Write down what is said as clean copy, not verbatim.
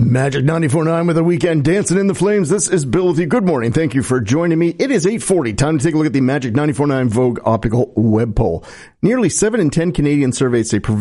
Magic 94.9 with a weekend dancing in the flames. This is Bill with you. Good morning. Thank you for joining me. It is 8:40. Time to take a look at the Magic 94.9 Vogue Optical Web Poll. Nearly 7 in 10 Canadian surveys say